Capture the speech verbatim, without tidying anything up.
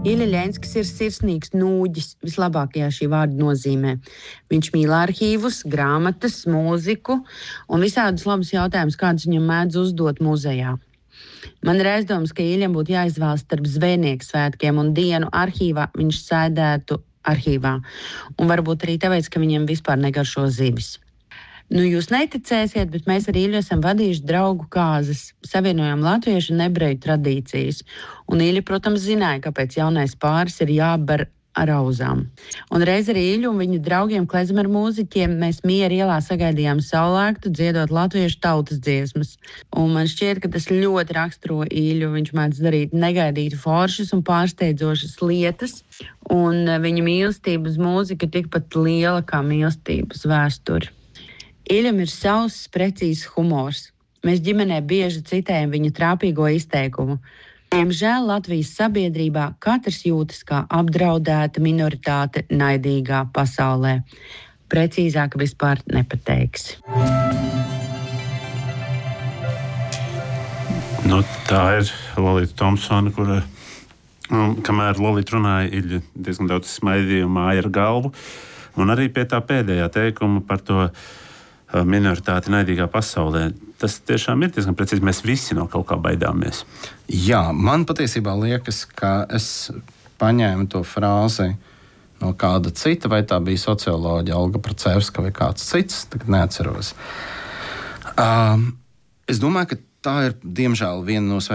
Iļa Ļenskis ir sirsnīgs nūģis vislabākajā šī vārda nozīmē. Viņš mīl arhīvus, grāmatas, mūziku un visādus labus jautājumus, kādus viņam mēdz uzdot muzejā. Man ir aizdoms, ka Iļam būtu jāizvēlas starp zvejnieku svētkiem un dienu arhīvā, viņš sēdētu arhīvā. Un varbūt arī tāpēc, ka viņam vispār negaršo zivis. Nu, jūs neticēsiet, bet mēs ar Iļu esam vadījuši draugu kāzas, savienojām latviešu un ebreju tradīcijas. Un Iļa, protams, zināja, kāpēc jaunais pāris ir jābar ar auzām. Un reiz ar Iļu un viņu draugiem klezmeru mūziķiem mēs Miera ielā sagaidījām saulēktu, dziedot latviešu tautas dziesmas. Un man šķiet, ka tas ļoti raksturo Iļu. Viņš mēdz darīt negaidītu foršas un pārsteidzošas lietas, un viņa mīlestība uz mūziku ir tikpat liela kā mīlestība uz vēsturi. Iļam ir savs, precīzs humors. Mēs ģimenē bieži citējam viņa trāpīgo izteikumu. Diemžēl Latvijas sabiedrībā katrs jūtas kā apdraudēta minoritāte naidīgā pasaulē. Precīzāk vispār nepateiksi. Nu, tā ir Lolita Thompsone, kura, um, kamēr Lolita runāja, Iļa diezgan daudz smaidīja un māja ar galvu. Un arī pie tā pēdējā teikuma par to minoritāti naidīgā pasaulē. Tas tiešām ir diezgan precīzi. Mēs visi no kaut kā baidāmies. Jā, man patiesībā liekas, ka es paņēmu to frāzi no kāda cita, vai tā bija socioloģija Olga Procevska vai kāds cits, tagad neatceros. Um, es domāju, ka tā ir, diemžēl, viena no